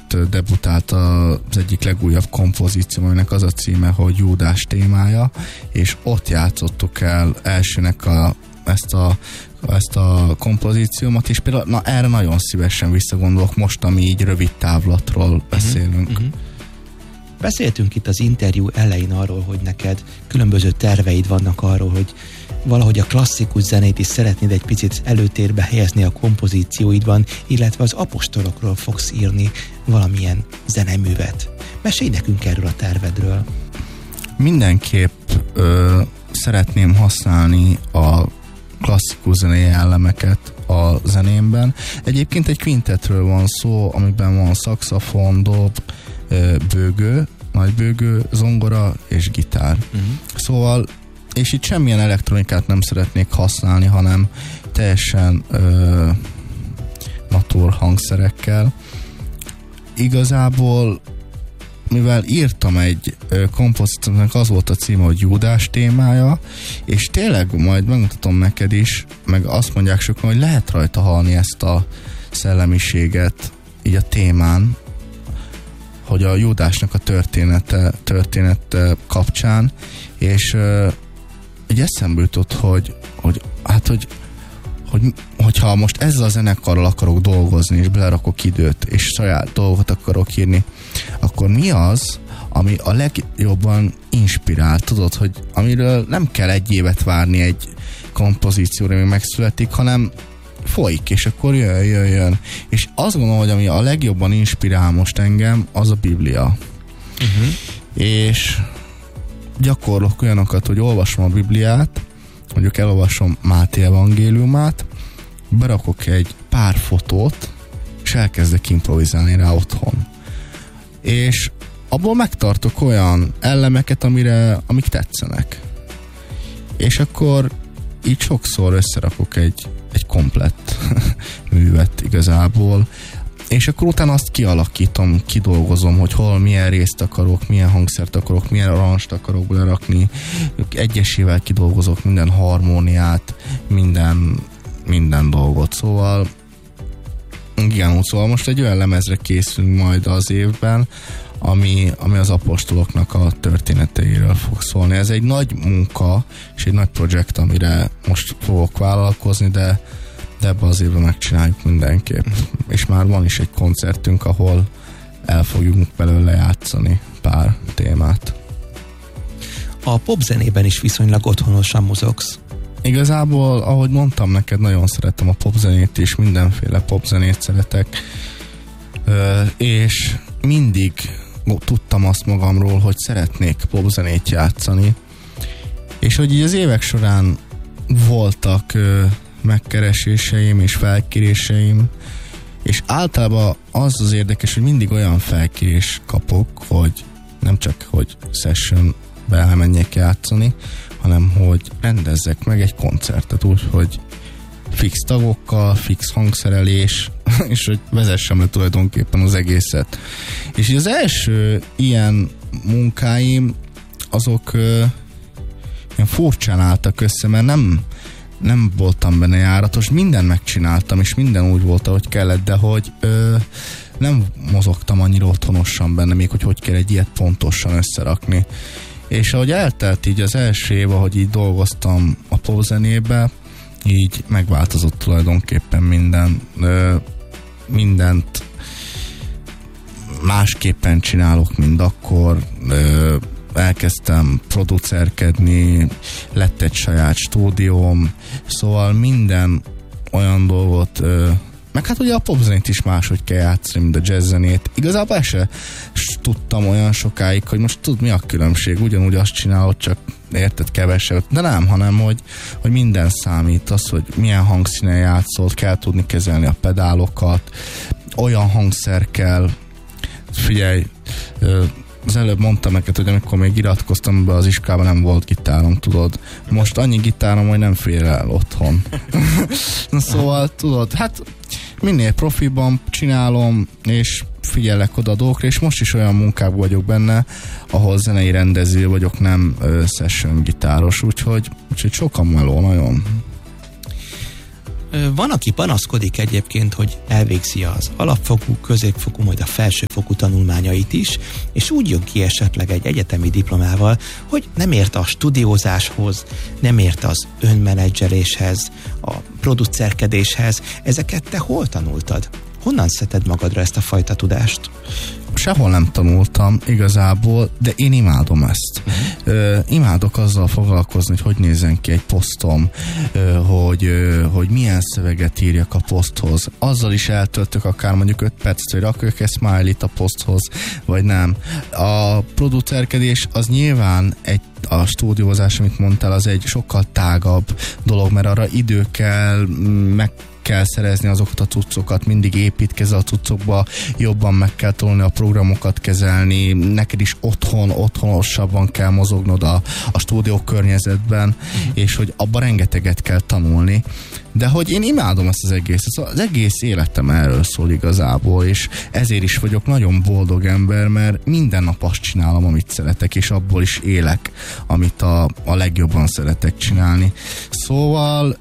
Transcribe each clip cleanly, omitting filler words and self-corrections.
debutált az egyik legújabb kompozíció, aminek az a címe, hogy Júdás témája, és ott játszottuk el elsőnek ezt a kompozíciómat, és például erre nagyon szívesen visszagondolok most, ami így rövid távlatról beszélünk. Beszéltünk itt az interjú elején arról, hogy neked különböző terveid vannak arról, hogy valahogy a klasszikus zenét is szeretnéd egy picit előtérbe helyezni a kompozícióidban, illetve az apostolokról fogsz írni valamilyen zeneművet. Mesélj nekünk erről a tervedről. Mindenképp szeretném használni a klasszikus zenei elemeket a zenémben. Egyébként egy kvintetről van szó, amiben van szaxofon, dob, bőgő, nagybőgő, zongora és gitár. Szóval, és itt semmilyen elektronikát nem szeretnék használni, hanem teljesen natur hangszerekkel. Igazából, mivel írtam egy kompozíciónak, az volt a címe, hogy Júdás témája, és tényleg majd megmutatom neked is, meg azt mondják sokan, hogy lehet rajta hallani ezt a szellemiséget így a témán, hogy a Júdásnak a története kapcsán, és így eszembe jutott, hogyha most ezzel a zenekarral akarok dolgozni, és belerakok időt, és saját dolgot akarok írni, akkor mi az, ami a legjobban inspirál? Tudod, hogy amiről nem kell egy évet várni egy kompozícióra, ami megszületik, hanem folyik, és akkor jön. És azt gondolom, hogy ami a legjobban inspirál most engem, az a Biblia. És gyakorlok olyanokat, hogy olvasom a Bibliát, mondjuk elolvasom Máté evangéliumát, berakok egy pár fotót, és elkezdek improvizálni rá otthon. És abból megtartok olyan elemeket, amik tetszenek. És akkor így sokszor összerakok egy komplett művet igazából, és akkor utána azt kialakítom, kidolgozom, hogy hol milyen részt akarok, milyen hangszert akarok, milyen aranst akarok belerakni, egyesével kidolgozok minden harmóniát, minden dolgot, szóval igen, szóval most egy olyan lemezre készülünk majd az évben, ami az apostoloknak a történeteiről fog szólni. Ez egy nagy munka, és egy nagy projekt, amire most fogok vállalkozni, de ebben az évben megcsináljuk mindenképp. És már van is egy koncertünk, ahol el fogjuk belőle játszani pár témát. A popzenében is viszonylag otthonosan mozogsz. Igazából, ahogy mondtam neked, nagyon szeretem a popzenét is, mindenféle popzenét szeretek, és mindig tudtam azt magamról, hogy szeretnék popzenét játszani, és hogy így az évek során voltak megkereséseim és felkéréseim, és általában az érdekes, hogy mindig olyan felkérés kapok, hogy nem csak, hogy sessionbe elmenjek játszani, hanem hogy rendezzek meg egy koncertet úgy, hogy fix tagokkal, fix hangszerelés, és hogy vezessem le tulajdonképpen az egészet. És az első ilyen munkáim, azok ilyen furcsán álltak össze, mert nem voltam benne járatos, mindent megcsináltam, és minden úgy volt, ahogy kellett, de hogy nem mozogtam annyira otthonosan benne, még hogy kell egy ilyet pontosan összerakni. És ahogy eltelt így az első év, ahogy így dolgoztam a popzenébe, így megváltozott tulajdonképpen mindent másképpen csinálok, mint akkor. Elkezdtem producerkedni, lett egy saját stúdióm, szóval minden olyan dolgot, meg hát ugye a popzenét is máshogy kell játszani, mint a jazzzenét. Igazából el se tudtam olyan sokáig, hogy most tudod, mi a különbség, ugyanúgy azt csinálod, csak érted kevesebb, de nem, hanem hogy minden számít, az, hogy milyen hangszínen játszol, kell tudni kezelni a pedálokat, olyan hangszer kell, figyelj, az előbb mondtam neked, hogy amikor még iratkoztam be az iskolában, nem volt gitárom, tudod. Most annyi gitárom, hogy nem fér el otthon. Na szóval, tudod, hát minél profiban csinálom, és figyelek oda a dolgokra, és most is olyan munkában vagyok benne, ahol zenei rendező vagyok, nem session gitáros, úgyhogy sokan meló, nagyon. Van, aki panaszkodik egyébként, hogy elvégzi az alapfokú, középfokú, majd a felsőfokú tanulmányait is, és úgy jön ki esetleg egy egyetemi diplomával, hogy nem ért a stúdiózáshoz, nem ért az önmenedzseléshez, a producerkedéshez. Ezeket te hol tanultad? Honnan szedted magadra ezt a fajta tudást? Sehol nem tanultam igazából, de én imádom ezt. Imádok azzal foglalkozni, hogy nézzen ki egy posztom, hogy milyen szöveget írjak a poszthoz. Azzal is eltöltök akár mondjuk 5 percet, hogy rakjak egy smiley-t a poszthoz, vagy nem. A producerkedés az nyilván a stúdiózás, amit mondtál, az egy sokkal tágabb dolog, mert arra idő kell, meg kell szerezni azokat a cuccokat, mindig építkezel a cuccokba, jobban meg kell tolni a programokat kezelni, neked is otthonosabban kell mozognod a stúdió környezetben, és hogy abban rengeteget kell tanulni. De hogy én imádom ezt az egészet, az egész életem erről szól igazából, és ezért is vagyok nagyon boldog ember, mert minden nap azt csinálom, amit szeretek, és abból is élek, amit a legjobban szeretek csinálni. Szóval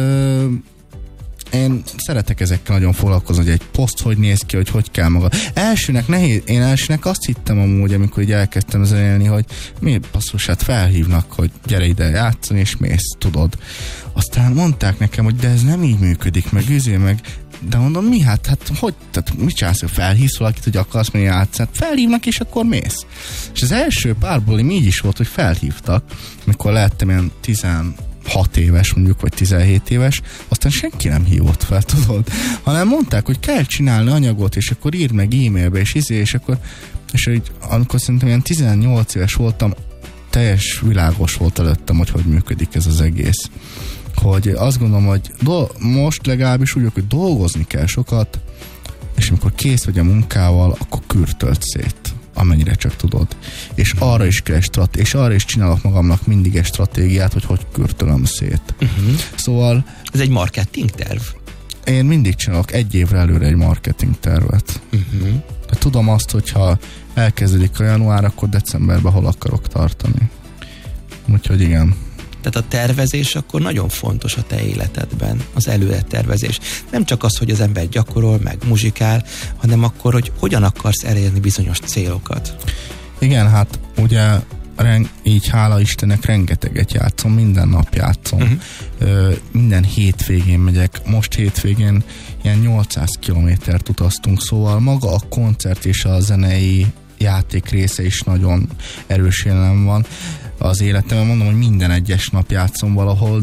én szeretek ezekkel nagyon foglalkozni, hogy egy poszt hogy néz ki, hogy kell maga. Én elsőnek azt hittem amúgy, amikor így elkezdtem zenélni, hogy mi basszusát felhívnak, hogy gyere ide játszani, és mész, tudod. Aztán mondták nekem, hogy de ez nem így működik, meg de mondom, mi? Hát hogy? Tehát mit csinálsz, hogy felhívsz valakit, hogy akarsz menni játszani? Felhívnak, és akkor mész. És az első párból így is volt, hogy felhívtak, amikor lehettem ilyen 16 éves mondjuk, vagy 17 éves, aztán senki nem hívott fel, tudod? Hanem mondták, hogy kell csinálni anyagot, és akkor írd meg e-mailbe, és akkor amikor szerintem ilyen 18 éves voltam, teljes világos volt előttem, hogy működik ez az egész. Hogy azt gondolom, hogy most legalábbis úgy, hogy dolgozni kell sokat, és amikor kész vagy a munkával, akkor kürtölt szét, amennyire csak tudod. És arra is kell és arra is csinálok magamnak mindig egy stratégiát, hogy kürtölöm szét. Szóval... Ez egy marketing terv? Én mindig csinálok 1 évre előre egy marketing tervet. De tudom azt, hogyha elkezdődik a január, akkor decemberben hol akarok tartani. Úgyhogy igen. Tehát a tervezés akkor nagyon fontos a te életedben, az előretervezés. Nem csak az, hogy az ember gyakorol, meg muzsikál, hanem akkor, hogy hogyan akarsz elérni bizonyos célokat. Igen, hát ugye így hála Istennek rengeteget játszom, minden nap játszom. Minden hétvégén megyek. Most hétvégén ilyen 800 kilométert utaztunk, szóval maga a koncert és a zenei játék része is nagyon erős jelen van az életemben. Mondom, hogy minden egyes nap játszom valahol,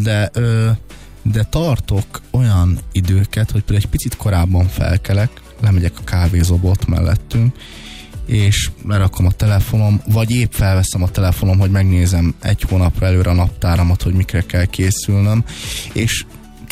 de tartok olyan időket, hogy például egy picit korábban felkelek, lemegyek a kávézóba ott mellettünk, és lerakom a telefonom, vagy épp felveszem a telefonom, hogy megnézem 1 hónapra előre a naptáramat, hogy mikre kell készülnöm, és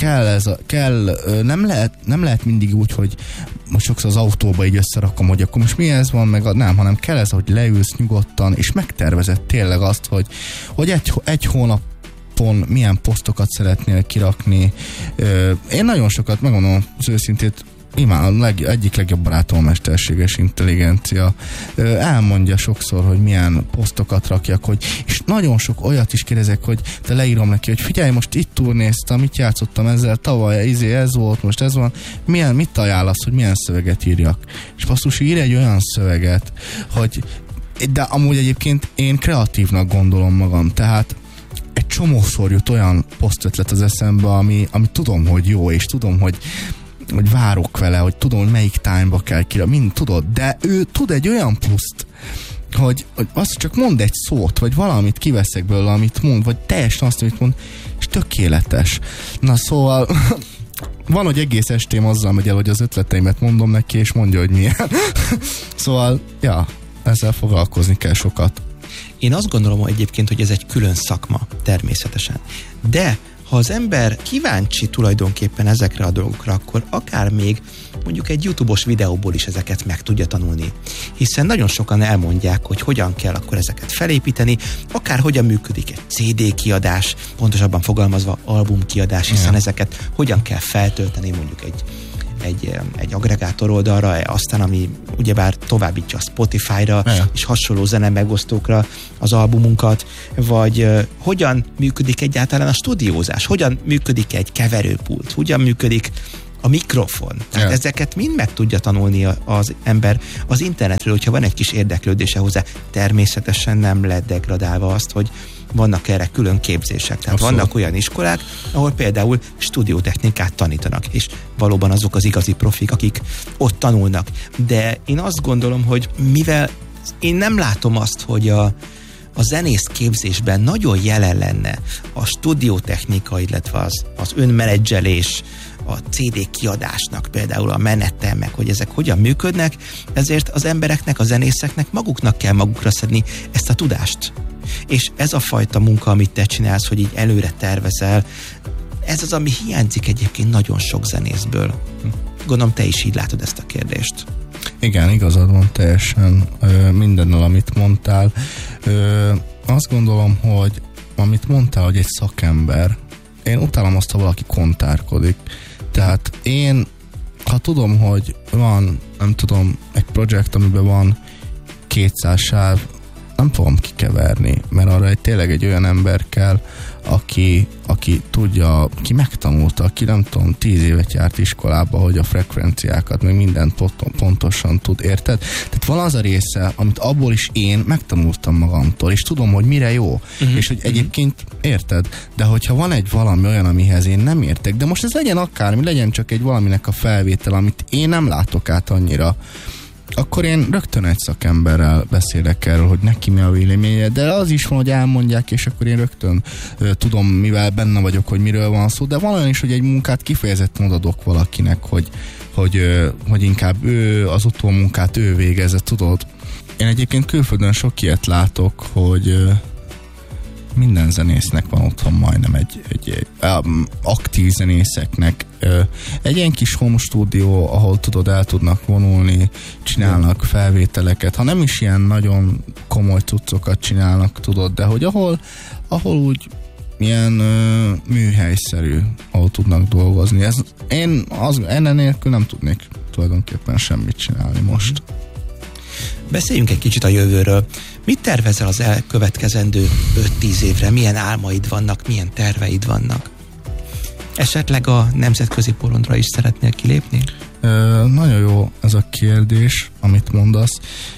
nem lehet mindig úgy, hogy most sokszor az autóba így összerakom, hogy akkor most mi ez van, meg nem, hanem kell ez, hogy leülsz nyugodtan, és megtervezed tényleg azt, hogy egy hónapon milyen posztokat szeretnél kirakni. Én nagyon sokat, megmondom az őszintét, imádom, egyik legjobb barátom a mesterséges intelligencia. Elmondja sokszor, hogy milyen posztokat rakjak, és nagyon sok olyat is kérdezek, hogy te leírom neki, hogy figyelj, most itt turnéztam, mit játszottam ezzel, tavaly ez volt, most ez van, mit ajánlasz, hogy milyen szöveget írjak? És basszus, ír egy olyan szöveget, de amúgy egyébként én kreatívnak gondolom magam, tehát egy csomószor jut olyan posztötlet az eszembe, ami tudom, hogy jó, és tudom, hogy várok vele, hogy tudom, hogy melyik time-ba kell mind tudod, de ő tud egy olyan puszt, hogy azt csak mond egy szót, vagy valamit kiveszek belőle, amit mond, vagy teljesen azt, amit mond, és tökéletes. Na szóval van, hogy egész estém azzal megy el, hogy az ötleteimet mondom neki, és mondja, hogy milyen. Szóval, ja, ezzel foglalkozni kell sokat. Én azt gondolom egyébként, hogy ez egy külön szakma, természetesen. De ha az ember kíváncsi tulajdonképpen ezekre a dolgokra, akkor akár még mondjuk egy YouTube-os videóból is ezeket meg tudja tanulni. Hiszen nagyon sokan elmondják, hogy hogyan kell akkor ezeket felépíteni, akár hogyan működik egy CD kiadás, pontosabban fogalmazva album kiadás, hiszen ezeket hogyan kell feltölteni mondjuk egy egy aggregátor oldalra, aztán ami ugyebár továbbítja a Spotify-ra és hasonló zene megosztókra az albumunkat, vagy hogyan működik egyáltalán a stúdiózás, hogyan működik egy keverőpult, hogyan működik a mikrofon. Tehát ezeket mind meg tudja tanulni az ember az internetről, hogyha van egy kis érdeklődése hozzá. Természetesen nem lett degradálva azt, hogy vannak erre külön képzések. Tehát vannak olyan iskolák, ahol például stúdiótechnikát tanítanak, és valóban azok az igazi profik, akik ott tanulnak. De én azt gondolom, hogy mivel én nem látom azt, hogy a zenész képzésben nagyon jelen lenne a stúdiótechnika, illetve az önmenedzselés, a CD kiadásnak például a menete, meg hogy ezek hogyan működnek, ezért az embereknek, a zenészeknek maguknak kell magukra szedni ezt a tudást. És ez a fajta munka, amit te csinálsz, hogy így előre tervezel, ez az, ami hiányzik egyébként nagyon sok zenészből. Gondolom, te is így látod ezt a kérdést. Igen, igazad van teljesen mindennel, amit mondtál. Azt gondolom, hogy amit mondtál, hogy egy szakember, én utálom azt, ha valaki kontárkodik. Tehát én, ha tudom, hogy van, nem tudom, egy projekt, amiben van 200 sáv, nem fogom kikeverni, mert arra tényleg egy olyan ember kell, aki tudja, ki megtanulta, aki nem tudom, 10 évet járt iskolába, hogy a frekvenciákat, meg mindent pontosan tud, érted? Tehát van az a része, amit abból is én megtanultam magamtól, és tudom, hogy mire jó, és hogy egyébként érted, de hogyha van egy valami olyan, amihez én nem értek, de most ez legyen akármi, legyen csak egy valaminek a felvétel, amit én nem látok át annyira, akkor én rögtön egy szakemberrel beszélek erről, hogy neki mi a véleménye, de az is van, hogy elmondják, és akkor én rögtön tudom, mivel benne vagyok, hogy miről van szó, de van olyan is, hogy egy munkát kifejezetten odadok valakinek, hogy inkább ő, az utómunkát ő végezze, tudod. Én egyébként külföldön sok ilyet látok, hogy minden zenésznek van otthon majdnem egy aktív zenészeknek egy ilyen kis home stúdió, ahol tudod, el tudnak vonulni, csinálnak felvételeket, ha nem is ilyen nagyon komoly cuccokat csinálnak, tudod, de hogy ahol úgy ilyen műhelyszerű, ahol tudnak dolgozni. Ennen nélkül nem tudnék tulajdonképpen semmit csinálni most. Beszéljünk egy kicsit a jövőről. Mit tervezel az elkövetkezendő 5-10 évre? Milyen álmaid vannak, milyen terveid vannak? Esetleg a nemzetközi porondra is szeretnél kilépni? Nagyon jó ez a kérdés, amit mondasz.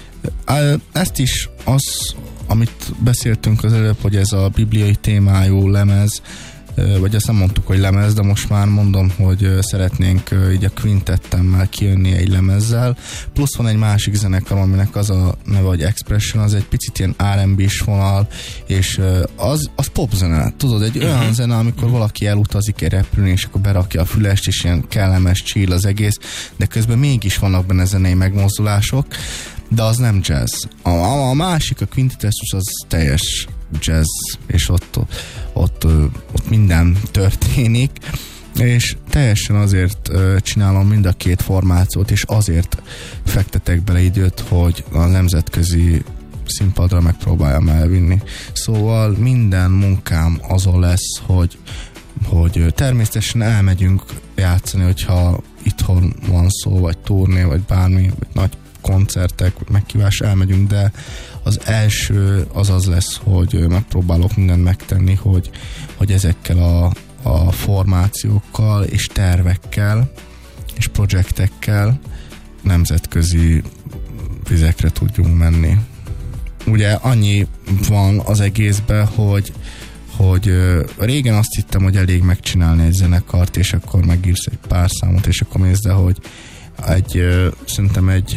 Ezt is amit beszéltünk az előbb, hogy ez a bibliai témájú lemez, vagy azt nem mondtuk, hogy lemez, de most már mondom, hogy szeretnénk így a Quintettemmel kijönni egy lemezzel. Plusz van egy másik zenekar, aminek az a neve, hogy Expression, az egy picit ilyen R&B-s vonal, és az popzene. Tudod, egy olyan zene, amikor valaki elutazik egy repülőn, és akkor berakja a fülest, és ilyen kellemes, chill az egész, de közben mégis vannak benne zenei megmozdulások, de az nem jazz. A másik, a Quintetus, az teljes jazz, és ott minden történik, és teljesen azért csinálom mind a két formációt, és azért fektetek bele időt, hogy a nemzetközi színpadra megpróbáljam elvinni. Szóval minden munkám azon lesz, hogy természetesen elmegyünk játszani, hogyha itthon van szó, vagy turné, vagy bármi, vagy nagy koncertek, vagy meghívás, elmegyünk, de az első az lesz, hogy megpróbálok mindent megtenni, hogy ezekkel a formációkkal és tervekkel és projektekkel nemzetközi vizekre tudjunk menni. Ugye annyi van az egészben, hogy régen azt hittem, hogy elég megcsinálni egy zenekart, és akkor megírsz egy pár számot, és akkor mész, de hogy szerintem egy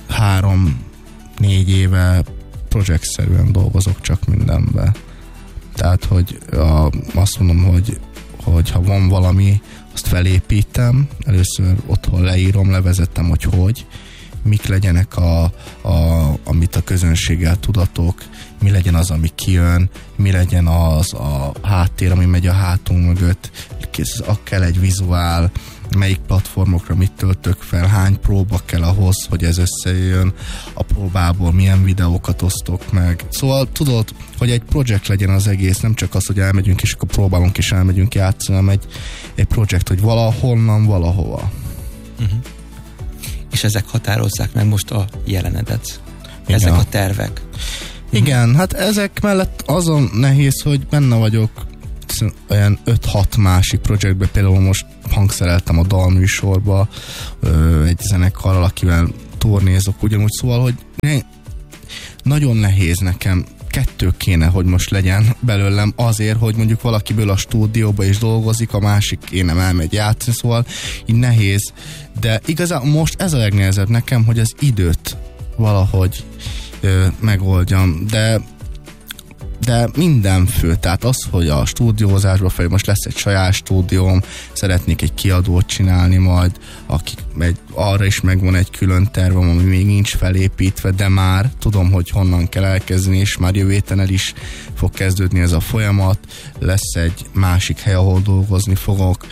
3-4 éve projektszerűen dolgozok csak mindenben. Tehát, hogy azt mondom, hogy ha van valami, azt felépítem, először otthon leírom, levezetem, hogy mik legyenek amit a közönséggel tudatok, mi legyen az, ami kijön, mi legyen az a háttér, ami megy a hátunk mögött, kell egy vizuál, melyik platformokra mit töltök fel, hány próba kell ahhoz, hogy ez összejön, a próbából milyen videókat osztok meg. Szóval tudod, hogy egy projekt legyen az egész, nem csak az, hogy elmegyünk és akkor próbálunk és elmegyünk játszani, hanem egy projekt, hogy valahonnan, valahova. És ezek határozzák meg most a jelenedet. Igen. Ezek a tervek. Igen, hát ezek mellett azon nehéz, hogy benne vagyok olyan 5-6 másik projektbe, például most hangszereltem a dalműsorba egy zenekarral, akivel turnézok ugyanúgy, szóval, hogy nagyon nehéz nekem, 2 kéne, hogy most legyen belőlem azért, hogy mondjuk valakiből a stúdióba is dolgozik, a másik kéne elmegy játszani, szóval így nehéz, de igazából most ez a legnehezebb nekem, hogy az időt valahogy megoldjam, de minden fő, tehát az, hogy a stúdiózásba felé most lesz egy saját stúdióm, szeretnék egy kiadót csinálni majd, arra is megvan egy külön tervem, ami még nincs felépítve, de már tudom, hogy honnan kell elkezdeni, és már jövő héten el is fog kezdődni ez a folyamat, lesz egy másik hely, ahol dolgozni fogok,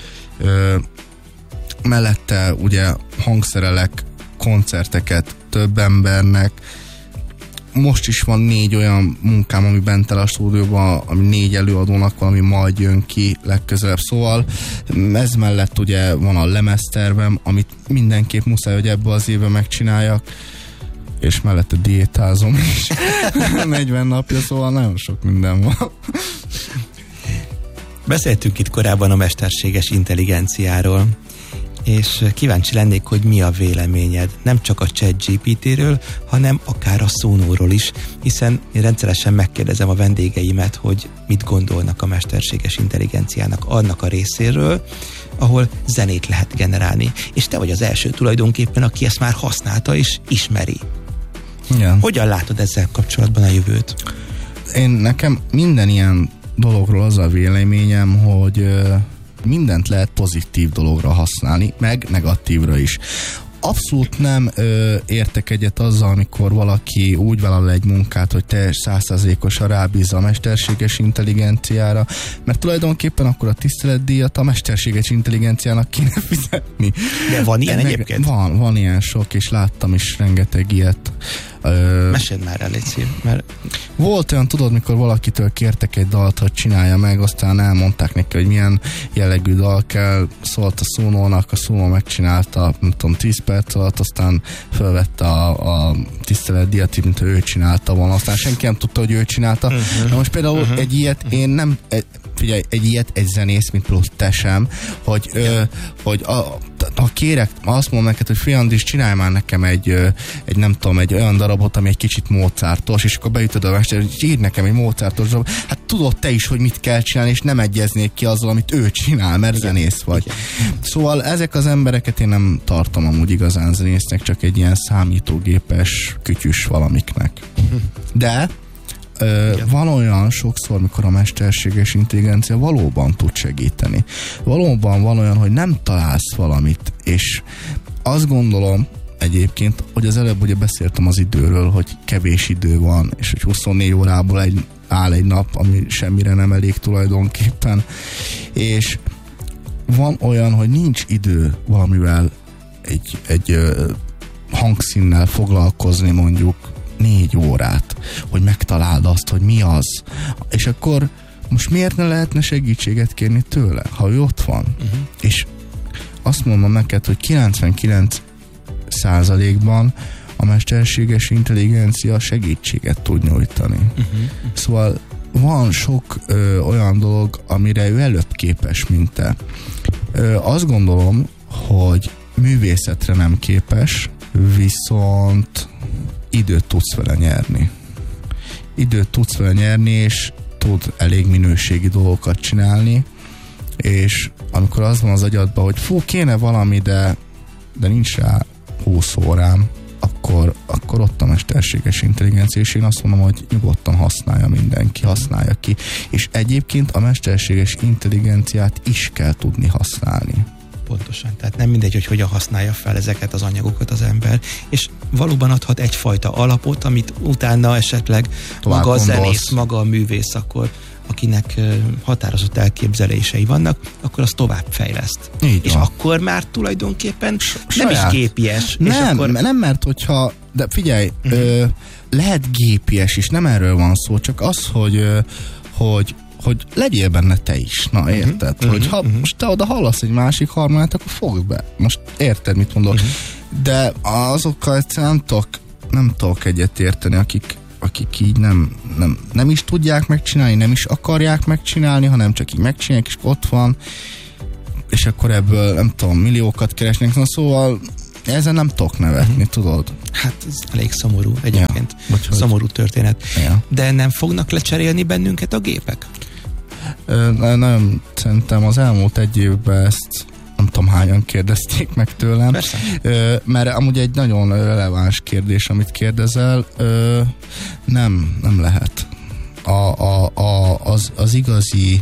mellette ugye hangszerelek koncerteket több embernek, most is van 4 olyan munkám, ami bent el a stúdióban, ami 4 előadónak van, ami majd jön ki legközelebb. Szóval ez mellett ugye van a lemeztervem, amit mindenképp muszáj, hogy ebbe az évben megcsináljak, és mellette diétázom is 40 napja, szóval nagyon sok minden van. Beszéltünk itt korábban a mesterséges intelligenciáról, és kíváncsi lennék, hogy mi a véleményed, nem csak a ChatGPT-ről, hanem akár a Sonóról is, hiszen én rendszeresen megkérdezem a vendégeimet, hogy mit gondolnak a mesterséges intelligenciának annak a részéről, ahol zenét lehet generálni. És te vagy az első tulajdonképpen, aki ezt már használta és ismeri. Igen. Hogyan látod ezzel kapcsolatban a jövőt? Nekem minden ilyen dologról az a véleményem, hogy mindent lehet pozitív dologra használni, meg negatívra is. Abszolút nem értek egyet azzal, amikor valaki úgy vállal egy munkát, hogy teljes 100%-osan rábízza a mesterséges intelligenciára, mert tulajdonképpen akkor a tiszteletdíjat a mesterséges intelligenciának kéne fizetni. De van ilyen egyébként? Van ilyen sok, és láttam is rengeteg ilyet. Meséld már el, légy szív, mert... Volt olyan, tudod, mikor valakitől kértek egy dalt, hogy csinálja meg, aztán elmondták neki, hogy milyen jellegű dal kell, szólt a Sonónak, a Sonó megcsinálta, nem tudom, 10 perc alatt, aztán felvette a tiszteletdíjat, mint ő csinálta volna, aztán senki nem tudta, hogy ő csinálta. Na most például egy ilyet én nem... Figyelj, egy ilyet egy zenész, mint plusz te sem, hogy ha kérek, azt mondom neked, hogy Friandis, csinálj már nekem egy nem tudom, egy olyan darabot, ami egy kicsit Mozartos, és akkor beütöd a mester, hogy írd nekem egy Mozartos darabot. Hát tudod te is, hogy mit kell csinálni, és nem egyeznék ki azzal, amit ő csinál, mert zenész vagy. Igen. Szóval ezek az embereket én nem tartom amúgy igazán zenésznek, csak egy ilyen számítógépes kütyüs valamiknek. De van olyan sokszor, mikor a mesterséges intelligencia valóban tud segíteni. Valóban van olyan, hogy nem találsz valamit, és azt gondolom egyébként, hogy az előbb ugye beszéltem az időről, hogy kevés idő van, és hogy 24 órából áll egy nap, ami semmire nem elég tulajdonképpen, és van olyan, hogy nincs idő valamivel egy hangszínnel foglalkozni mondjuk 4 órát, hogy megtaláld azt, hogy mi az. És akkor most miért ne lehetne segítséget kérni tőle, ha ő ott van? És azt mondom neked, hogy 99%-ban a mesterséges intelligencia segítséget tud nyújtani. Szóval van sok olyan dolog, amire ő előbb képes, mint te. Azt gondolom, hogy művészetre nem képes, viszont időt tudsz vele nyerni. Időt tudsz vele nyerni, és tud elég minőségi dolgokat csinálni, és amikor az van az agyadban, hogy kéne valami, de nincs rá 20 órám, akkor ott a mesterséges intelligencia, és én azt mondom, hogy nyugodtan használja mindenki, használja ki. És egyébként a mesterséges intelligenciát is kell tudni használni. Pontosan, tehát nem mindegy, hogy hogyan használja fel ezeket az anyagokat az ember, és valóban adhat egyfajta alapot, amit utána esetleg maga a zenész, maga a művész, akkor akinek határozott elképzelései vannak, akkor az tovább fejleszt. És akkor már tulajdonképpen nem is gépies. Nem, mert hogyha, de figyelj, lehet gépies is, nem erről van szó, csak az, hogy hogy legyél benne te is. Na, érted? Hogy ha most te oda hallasz egy másik harmóniát, akkor fogd be. Most érted, mit mondok? De azokkal egyszerűen nem tudok egyet érteni, akik így nem is tudják megcsinálni, nem is akarják megcsinálni, hanem csak így megcsinálják, és ott van, és akkor ebből, nem tudom, milliókat keresnek. Szóval ezen nem tudok nevetni, tudod? Hát ez elég szomorú egyébként. Ja, szomorú történet. Ja. De nem fognak lecserélni bennünket a gépek? Nagyon szerintem az elmúlt egy évben ezt nem tudom hányan kérdezték meg tőlem. Persze. Mert amúgy egy nagyon releváns kérdés, amit kérdezel, nem lehet. Az igazi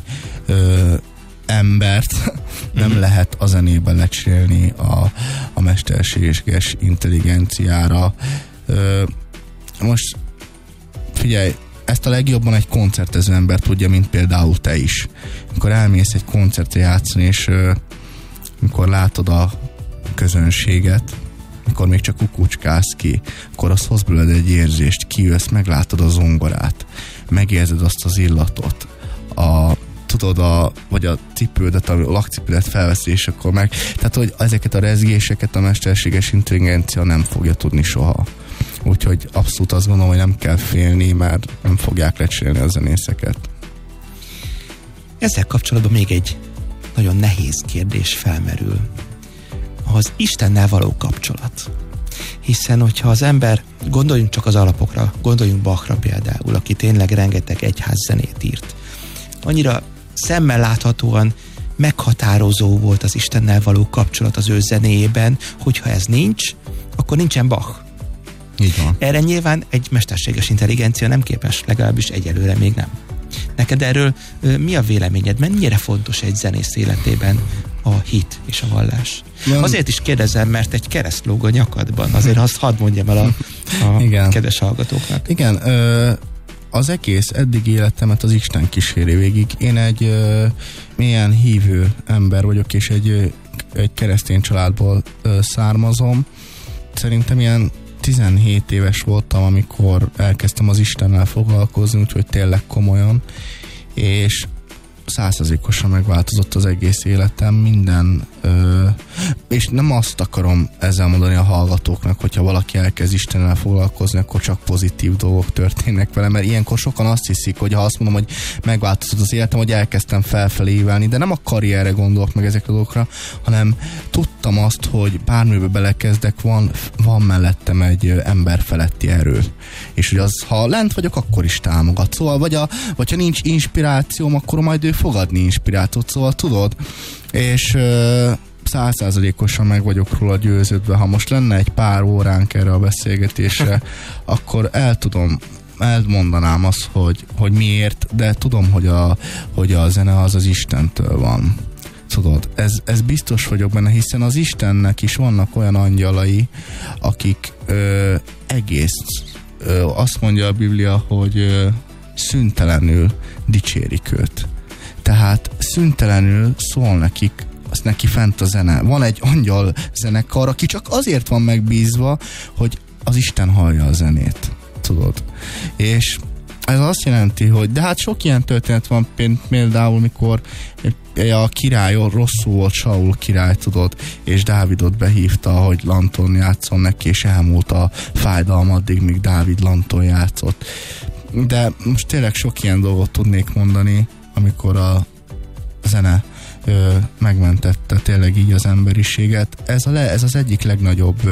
embert nem lehet a zenében lecserélni a mesterséges intelligenciára. Most figyelj, ezt a legjobban egy koncertező ember tudja, mint például te is. Amikor elmész egy koncertre játszani, és mikor látod a közönséget, mikor még csak kukucskálsz ki, akkor az hoz belőled egy érzést, kijössz, meglátod a zongorát, megérzed azt az illatot, tudod, vagy a cipődet, a lakcipődet felveszi, és akkor meg... Tehát, hogy ezeket a rezgéseket a mesterséges intelligencia nem fogja tudni soha. Úgyhogy abszolút azt gondolom, hogy nem kell félni, mert nem fogják lecserélni a zenészeket. Ezzel kapcsolatban még egy nagyon nehéz kérdés felmerül. Az Istennel való kapcsolat. Hiszen, hogyha az ember, gondoljunk csak az alapokra, gondoljunk Bachra például, aki tényleg rengeteg egyházzenét írt. Annyira szemmel láthatóan meghatározó volt az Istennel való kapcsolat az ő zenéjében, hogyha ez nincs, akkor nincsen Bach. Így van. Erre nyilván egy mesterséges intelligencia nem képes, legalábbis egyelőre még nem. Neked erről mi a véleményed? Mennyire fontos egy zenész életében a hit és a vallás? Azért is kérdezem, mert egy kereszt lóg a nyakadban. Azért azt hadd mondjam el a kedves hallgatóknak. Igen, az egész eddig életemet az Isten kíséri végig. Én egy mélyen hívő ember vagyok, és egy keresztény családból származom. Szerintem ilyen 17 éves voltam, amikor elkezdtem az Istennel foglalkozni, úgyhogy tényleg komolyan, és 100%-osan megváltozott az egész életem, minden, és nem azt akarom ezzel mondani a hallgatóknak, hogyha valaki elkezd Istennel foglalkozni, akkor csak pozitív dolgok történnek vele, mert ilyenkor sokan azt hiszik, hogy ha azt mondom, hogy megváltozott az életem, hogy elkezdtem felfelé ívelni, de nem a karrierre gondolok meg ezekre a dolgokra, hanem tudtam azt, hogy bármibe belekezdek, van mellettem egy ember feletti erő. És hogy az, ha lent vagyok, akkor is támogat. Szóval, vagy ha nincs inspirációm, akkor majd ő fog adni inspirációt, szóval tudod, és 100%-osan meg vagyok róla győződve, ha most lenne egy pár óránk erre a beszélgetésre, akkor elmondanám azt, hogy miért, de tudom, hogy a zene az Istentől van. Tudod, ez biztos vagyok benne, hiszen az Istennek is vannak olyan angyalai, akik azt mondja a Biblia, hogy szüntelenül dicsérik őt. Tehát szüntelenül szól nekik, azt neki fent a zene. Van egy angyal zenekar, aki csak azért van megbízva, hogy az Isten hallja a zenét. Tudod? És ez azt jelenti, hogy de hát sok ilyen történet van, például mikor a király rosszul volt, Saul király, tudod, és Dávidot behívta, hogy lanton játszon neki, és elmúlt a fájdalom addig, míg Dávid lanton játszott. De most tényleg sok ilyen dolgot tudnék mondani, amikor a zene megmentette tényleg így az emberiséget. Ez az egyik legnagyobb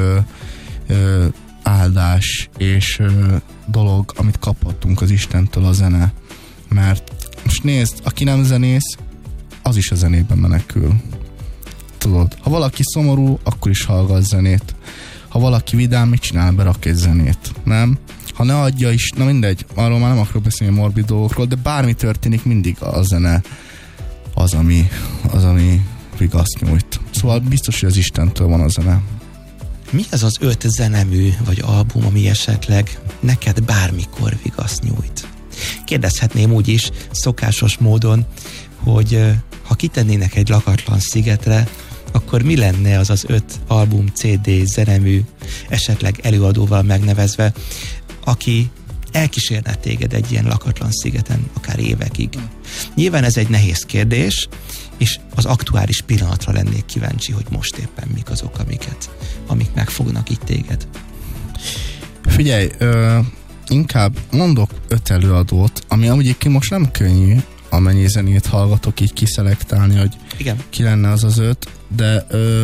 áldás és dolog, amit kaphattunk az Istentől, a zene. Mert most nézd, aki nem zenész, az is a zenében menekül. Tudod, ha valaki szomorú, akkor is hallgat zenét. Ha valaki vidám, mit csinál? Berak egy zenét. Nem? Ha ne adja is, na mindegy, arról már nem akarok beszélni morbid dolgokról, de bármi történik, mindig a zene az, ami vigaszt nyújt. Szóval biztos, hogy az Istentől van a zene. Mi az az 5 zenemű vagy album, ami esetleg neked bármikor vigaszt nyújt? Kérdezhetném úgy is, szokásos módon, hogy ha kitennének egy lakatlan szigetre, akkor mi lenne az 5 album, CD, zenemű, esetleg előadóval megnevezve, aki elkísérne téged egy ilyen lakatlan szigeten, akár évekig. Nyilván ez egy nehéz kérdés, és az aktuális pillanatra lennék kíváncsi, hogy most éppen mik azok, amik megfognak itt téged. Figyelj, inkább mondok 5 előadót, ami amúgy most nem könnyű, amennyi zenét hallgatok, így kiszelektálni, hogy igen, ki lenne az az 5, de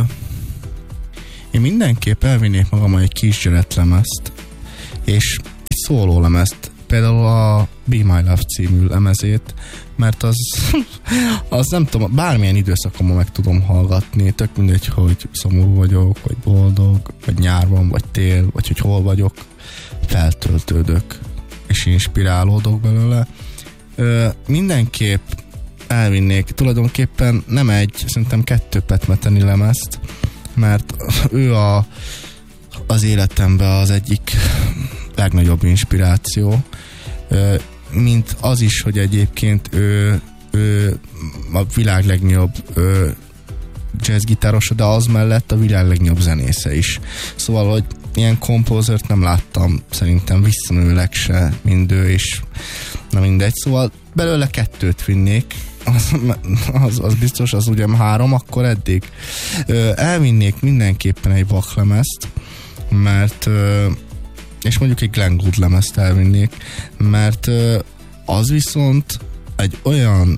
én mindenképp elvinnék magammal egy kisgyeretlemezt, és egy szólólemezt, például a Be My Love című lemezét, mert az nem tudom, bármilyen időszakomban meg tudom hallgatni, tök mindegy, hogy szomorú vagyok, vagy boldog, vagy nyárban, vagy tél, vagy hogy hol vagyok, feltöltődök, és inspirálódok belőle. Mindenképp elvinnék, tulajdonképpen nem egy, szerintem 2 Pat Metheny lemezt, mert ő az életemben az egyik legnagyobb inspiráció, mint az is, hogy egyébként ő a világ legnagyobb jazzgitárosa, de az mellett a világ legnagyobb zenésze is. Szóval, hogy ilyen kompózert nem láttam szerintem visszamenőleg se, mind ő is. Na mindegy, szóval belőle 2 vinnék, az biztos, az ugye 3, akkor eddig. Elvinnék mindenképpen egy Bach lemezt, mert és mondjuk egy Glenn Gould lemezt elvinnék, mert az viszont egy olyan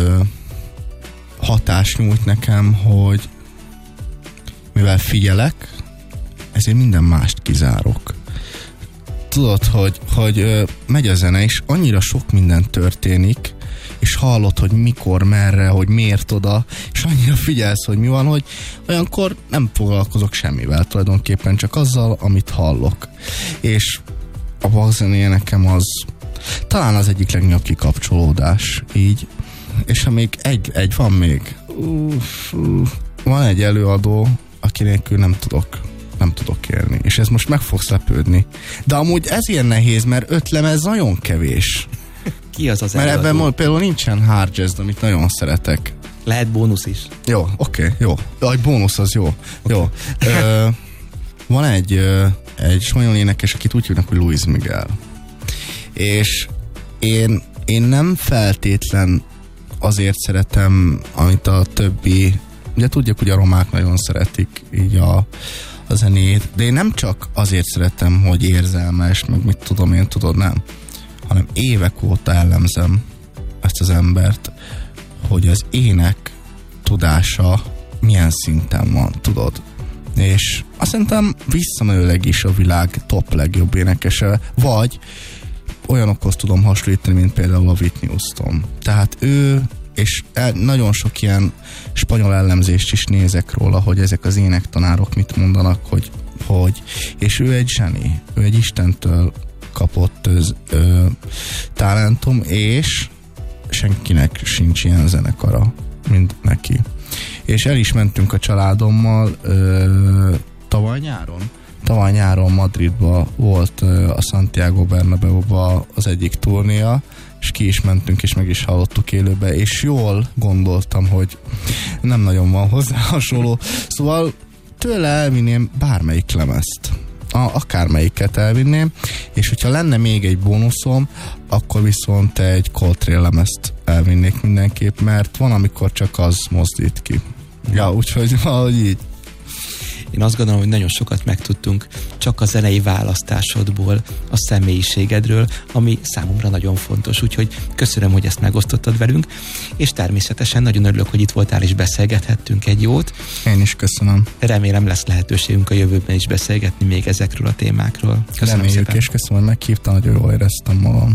hatást nyújt nekem, hogy mivel figyelek, ezért minden mást kizárok. Tudod, hogy megy a zene, és annyira sok minden történik, és hallod, hogy mikor, merre, hogy miért oda, és annyira figyelsz, hogy mi van, hogy olyankor nem foglalkozok semmivel, tulajdonképpen csak azzal, amit hallok. És a Bach zenéje nekem az talán az egyik legnagyobb kikapcsolódás, így. És ha még egy van még. Van egy előadó, aki nélkül nem tudok élni. És ez most meg fogsz lepődni. De amúgy ez ilyen nehéz, mert 5 lemez nagyon kevés. Ki az mert előadó? Ebben például nincsen hard jazz, amit nagyon szeretek. Lehet bónusz is. Jó, oké, jó. Egy bónusz az jó. Okay. Jó. Van egy spanyol énekes, akit úgy hívnak, hogy Luis Miguel. És én nem feltétlen azért szeretem, amit a többi, ugye tudjuk, hogy a romák nagyon szeretik így a zenét, de én nem csak azért szeretem, hogy érzelmes, meg mit tudom én, tudod, nem, hanem évek óta ellenzem ezt az embert, hogy az ének tudása milyen szinten van, tudod. És azt szerintem visszamenőleg is a világ top legjobb énekese, vagy olyanokhoz tudom hasonlítani, mint például a Whitney Houston. Tehát ő, és nagyon sok ilyen spanyol ellenzést is nézek róla, hogy ezek az énektanárok mit mondanak, hogy és ő egy zseni, ő egy Istentől kapott talentum, és senkinek sincs ilyen zenekara, mint neki. És el is mentünk a családommal tavaly nyáron Madridba volt a Santiago Bernabéuba az egyik turnéja, és ki is mentünk, és meg is hallottuk élőbe, és jól gondoltam, hogy nem nagyon van hozzá hasonló. Szóval tőle elvinném bármelyik lemezt. Akármelyiket elvinném, és hogyha lenne még egy bónuszom, akkor viszont egy Coltrane lemezt elvinnék mindenképp, mert van, amikor csak az mozdít ki. Ja, úgyhogy valahogy így. Én azt gondolom, hogy nagyon sokat megtudtunk csak a zenei választásodból, a személyiségedről, ami számomra nagyon fontos, úgyhogy köszönöm, hogy ezt megosztottad velünk, és természetesen nagyon örülök, hogy itt voltál és beszélgethettünk egy jót. Én is köszönöm. Remélem lesz lehetőségünk a jövőben is beszélgetni még ezekről a témákról. Köszönöm szépen. És köszönöm, hogy meghívtam, nagyon jól éreztem magam.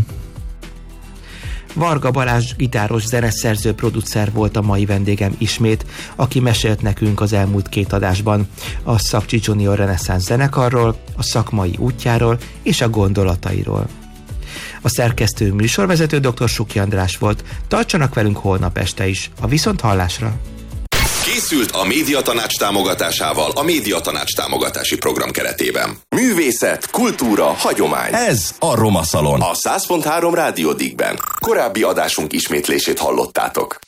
Varga Balázs gitáros, zeneszerző, producer volt a mai vendégem ismét, aki mesélt nekünk az elmúlt 2 adásban a Szakcsi Junior Reneszánsz zenekarról, a szakmai útjáról és a gondolatairól. A szerkesztő műsorvezető dr. Suki András volt. Tartsanak velünk holnap este is. A viszonthallásra! Készült a Médiatanács támogatásával a Médiatanács támogatási program keretében. Művészet, kultúra, hagyomány. Ez a Roma Szalon. A 100.3 Rádió Díkben. Korábbi adásunk ismétlését hallottátok.